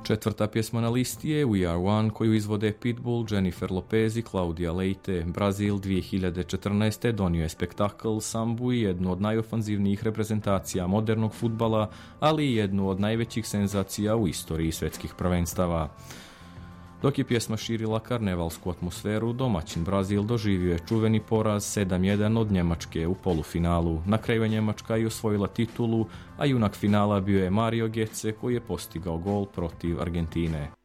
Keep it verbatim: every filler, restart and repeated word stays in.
Četvrta pjesma na listi je We Are One koju izvode Pitbull, Jennifer Lopez i Claudia Leite. Brazil dvije hiljade četrnaeste. donio je spektakl, sambu i jednu od najofanzivnijih reprezentacija modernog fudbala, ali i jednu od najvećih senzacija u istoriji svjetskih prvenstava. Dok je pjesma širila karnevalsku atmosferu, domaćin Brazil doživio je čuveni poraz sedam jedan od Njemačke u polufinalu. Na kraju je Njemačka i osvojila titulu, a junak finala bio je Mario Götze koji je postigao gol protiv Argentine.